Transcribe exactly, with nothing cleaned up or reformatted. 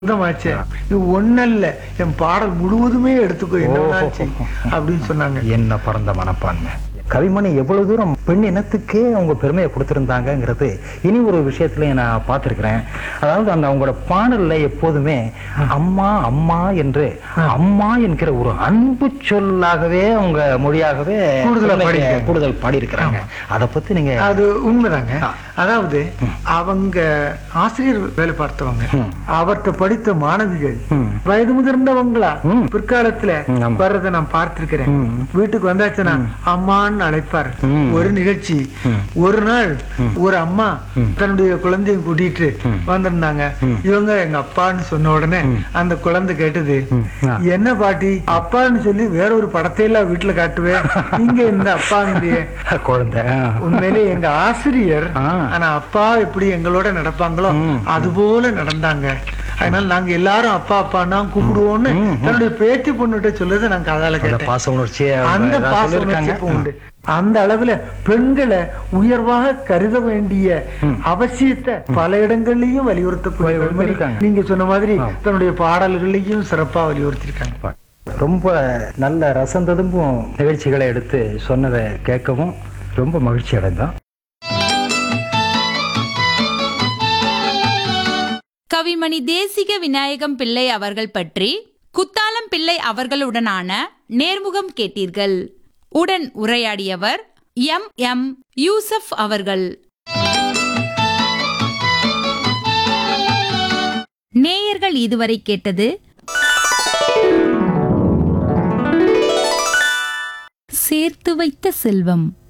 சொந்தமாச்சே இது ஒன்னல்ல, என் பாடல் முழுவதுமே எடுத்துக்கோ என்னச்சு அப்படின்னு சொன்னாங்க. என்ன பரந்த மனப்பான்மை. கவிமணி எவ்வளவு தூரம் பெண் இனத்துக்கே அவங்க பெருமையை கொடுத்திருந்தாங்கிறது இனி ஒரு விஷயத்துல நான் பார்த்திருக்கிறேன். அதாவது அந்த அவங்களோட பாடல்ல எப்போதுமே அம்மா அம்மா என்று அம்மா என்கிற ஒரு அன்பு சொல்லாகவே அவங்க மொழியாகவே கூடுதல் கூடுதல் பாடி இருக்கிறாங்க. அதை பத்தி நீங்க அது உண்மைதாங்க. அதாவது அவங்க ஆசிரியர் வேலை பார்த்தவங்க, அவர்கிட்ட படித்த மாணவிகள் வயது முதிர்ந்தவங்களா பிற்காலத்துல வர்றதை நான் பார்த்திருக்கிறேன். வீட்டுக்கு வந்தாச்சுன்னா அம்மான்னு அழைப்பார். ஒரு நிகழ்ச்சி ஒரு நாள் ஒரு அம்மா தன்னுடைய குழந்தைய கூட்டிட்டு வந்திருந்தாங்க. இவங்க எங்க அப்பான்னு சொன்ன உடனே அந்த குழந்தை கேட்டது, என்ன பாட்டி அப்பான்னு சொல்லி வேற ஒரு படத்தை எல்லாம் வீட்டுல காட்டுவேன், நீங்க இந்த அப்பாங்கிறிய குழந்தை. உண்மையிலே எங்க ஆசிரியர் ஆனா அப்பா எப்படி எங்களோட நடப்பாங்களோ அது போல நடந்தாங்க. அதனால நாங்க எல்லாரும் அப்பா அப்பான்னா கூப்பிடுவோம்னு தன்னுடைய பேத்தி பொண்ணுகிட்ட சொல்லுறது நாங்க அதால கேட்டேன். பாச உணர்ச்சி, அந்த பாச உணர்ச்சி உண்டு. அந்த அளவுல பெண்களை உயர்வாக கருத வேண்டிய அவசியத்தை பல இடங்கள்லயும் வலியுறுத்த நீங்க சொன்ன மாதிரி தன்னுடைய பாடல்களையும் சிறப்பா வலியுறுத்திருக்காங்க. ரொம்ப நல்ல ரசந்ததும்பும் நிகழ்ச்சிகளை எடுத்து சொன்னதை கேட்கவும் ரொம்ப மகிழ்ச்சி அடைந்தோம். கவிமணி தேசிக விநாயகம் பிள்ளை அவர்கள் பற்றி குத்தாலம் பிள்ளை அவர்களுடனான நேர்முகம் கேட்டீர்கள். உடன் உரையாடியவர் எம் எம் யூசப் அவர்கள். நேயர்கள் இதுவரை கேட்டது சேர்த்து வைத்த செல்வம்.